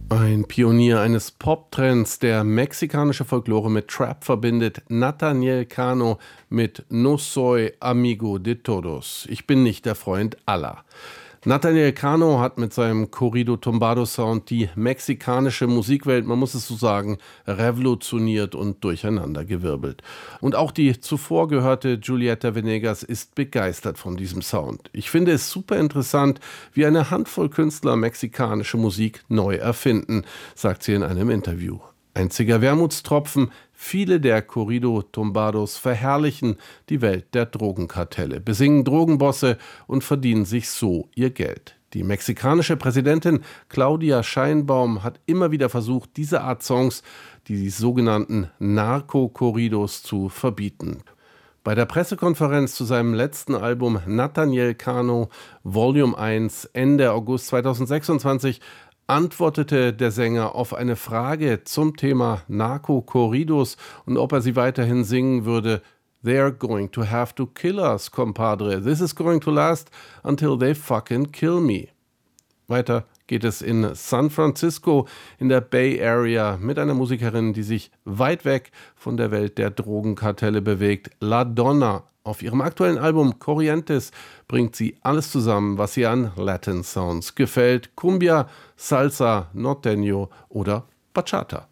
Ein Pionier eines Pop-Trends, der mexikanische Folklore mit Trap verbindet, Natanael Cano mit No soy amigo de todos. Ich bin nicht der Freund aller. Natanael Cano hat mit seinem Corrido Tumbado Sound die mexikanische Musikwelt, man muss es so sagen, revolutioniert und durcheinandergewirbelt. Und auch die zuvor gehörte Julieta Venegas ist begeistert von diesem Sound. Ich finde es super interessant, wie eine Handvoll Künstler mexikanische Musik neu erfinden, sagt sie in einem Interview. Einziger Wermutstropfen, viele der Corrido Tumbados verherrlichen die Welt der Drogenkartelle, besingen Drogenbosse und verdienen sich so ihr Geld. Die mexikanische Präsidentin Claudia Sheinbaum hat immer wieder versucht, diese Art Songs, die sogenannten Narco-Corridos, zu verbieten. Bei der Pressekonferenz zu seinem letzten Album Natanael Cano Volume 1 Ende August 2026 antwortete der Sänger auf eine Frage zum Thema Narco-Corridos und ob er sie weiterhin singen würde: "They're going to have to kill us, compadre. This is going to last until they fucking kill me." Weiter geht es in San Francisco in der Bay Area mit einer Musikerin, die sich weit weg von der Welt der Drogenkartelle bewegt. La Donna. Auf ihrem aktuellen Album Corrientes bringt sie alles zusammen, was ihr an Latin Sounds gefällt. Cumbia, Salsa, Norteño oder Bachata.